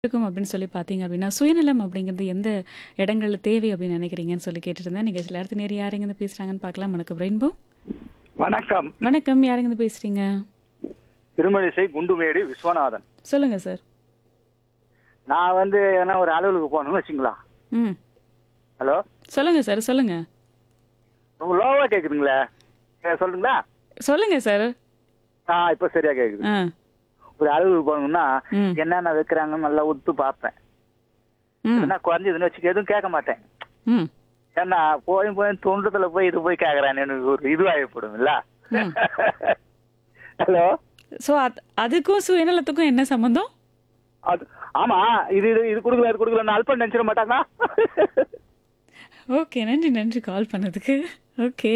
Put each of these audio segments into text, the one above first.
இருக்கும் அப்படின்னு சொல்லி பார்த்தீங்க அப்படின்னா, சுயநலம் அப்படிங்கிறது எந்த இடங்கள்ல தேவை அப்படின்னு நினைக்கிறீங்கன்னு சொல்லி கேட்டுட்டு இருந்தேன். நிகழ்ச்சியில அடுத்த நேரம் யாருங்கருந்து பேசுறாங்கன்னு பார்க்கலாம். வணக்கம் ரெயின்போ. வணக்கம். வணக்கம். யாருங்கருந்து பேசுறீங்க? திருமழிசை குண்டுமேடு விஸ்வநாதன். சொல்லுங்க சார். நான் ஏன்னா ஒரு அலுவலுக்கு போகணும்னு வச்சுங்களா. ம். ஹலோ, சொல்லுங்க சார். சொல்லுங்க. ரொம்ப லோவா கேக்குதுங்களே. சொல்லுங்களா. சொல்லுங்க சார். இப்ப சரியா கேக்குது. ஆ. ஒரு அலுவலுக்கு போகணும்னா ம். என்னென்ன வைக்கிறாங்கன்னு நல்லா உத்து பார்ப்பேன். ம். என்ன குறைஞ்சதுன்னு வச்சுக்க எதுவும் கேட்க மாட்டேன். ம். ஏன்னா போய் தோன்றதுல போய் இது போய் கேக்குறான்னு எனக்கு ஒரு இதுவாகப்படும் இல்ல. ம். ஹலோ. ஸோ அதுக்கும் சுயநலத்துக்கும் என்ன சம்மந்தம்? அது ஆமா, இது இது இது கொடுக்கல இது கொடுக்கல அல்பம் நினைச்சிட மாட்டாங்க. ஓகே. நன்றி நன்றி கால் பண்ணதுக்கு. ஓகே.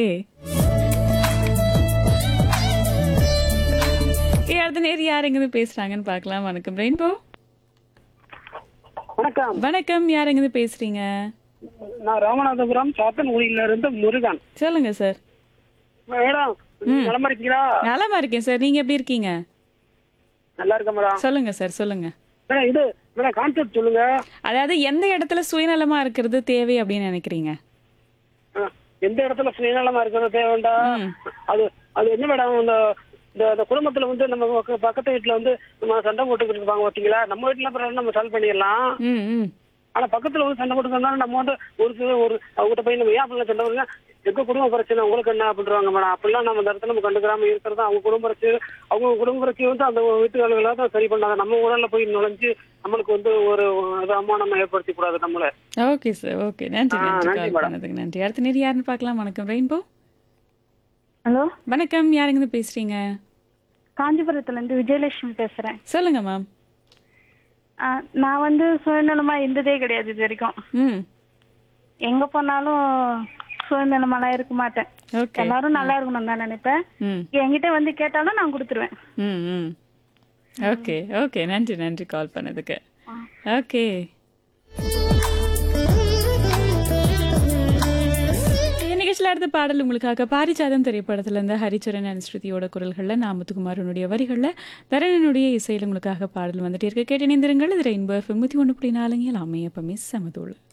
அடுத்த நேரம் யாருங்கருந்து பேசுறாங்கன்னு பார்க்கலாம். வணக்கம் ரெயின்போ. வணக்கம். வணக்கம். யாருங்கருந்து பேசுறீங்க? நான் ராமநாதபுரம் சாத்தன்குடியில இருந்து முருகன். சொல்லுங்க சார். மேடம் நலமா இருக்கீங்களா? நலமா இருக்கேன் சார். நீங்க எப்படி இருக்கீங்க? நல்லா இருக்கேன் மேடம். சொல்லுங்க சார். சொல்லுங்க. மேடம் இது மேடம் கான்செப்ட் சொல்லுங்க. அதாவது எந்த இடத்துல சுயநலமா இருக்கிறது தேவை அப்படின்னு நினைக்கிறீங்க? எந்த இடத்துல சுயநலமா இருக்கிறது தேவைண்டா? ம். அது அது என்ன மேடம், இந்த இந்த குடும்பத்துல நம்ம பக்கத்து வீட்டுல நம்ம சண்டை போட்டுக்கிட்டு இருப்பாங்க பாத்தீங்களா. நம்ம வீட்டுல அப்புறம் நம்ம சால்வ் பண்ணிடலாம். ம். ம். ஆனா பக்கத்துல சண்டை போட்டுக்கிறதுனால நம்ம ஒரு அவங்ககிட்ட போய் நம்ம ஏன் அப்படிலாம் சண்டை போடுங்க, எங்க குடும்ப பிரச்சனை உங்களுக்கு என்ன அப்படின்றாங்க மேடம். அப்படிலாம் நம்ம அந்த இடத்துல நம்ம கண்டுக்கிறாம இருக்கிறது அவங்க குடும்ப பிரச்சனை. அவங்க குடும்ப பிரச்சனை அந்த வீட்டுகளை தான் சரி பண்ணாங்க. நம்ம உடல்ல போய் நுழைஞ்சு நம்மளுக்கு ஒரு அவமானம் ஏற்படுத்தி கூடாது நம்மள. Okay sir. ஓகே. நன்றி நன்றி நன்றி கால் மேடம். பண்ணதுக்கு நன்றி. அடுத்த நேரம் யாருன்னு பார்க்கலாம். வணக்கம் ரெயின்போ. ஹலோ, வணக்கம். யாருங்கன்னு பேசுறீங்க? காஞ்சிபுரத்துல இருந்து விஜயலட்சுமி பேசுறேன். சொல்லுங்க மேம். நான் சுயநலமா இருந்ததே கிடையாது இது வரைக்கும். ம். எங்க போனாலும் சுயநலமாலாம் இருக்க மாட்டேன். ஓகே. எல்லாரும் நல்லா இருக்கணும் தான் நினைப்பேன். ம். என்கிட்ட கேட்டாலும் நான் கொடுத்துருவேன். ம். ம். ஓகே. ஓகே. நன்றி நன்றி கால் பண்ணதுக்கு. ஓகே. நிகழ்ச்சியில் அடுத்த பாடல் உங்களுக்காக பாரிஜாதம் திரைப்படத்துல இருந்து ஹரிச்சரன் அண்ட் ஸ்ருதியோட குரல்களில் நாமத்துக்குமாரனுடைய வரிகளில் தரனுடைய இசையில் உங்களுக்காக பாடல் வந்துட்டே இருக்கு. கேட்டு இணைந்திருங்கள். இது ரெயின்போ FM 101.4 எல்லாமே எப்பவுமே சமதோள்.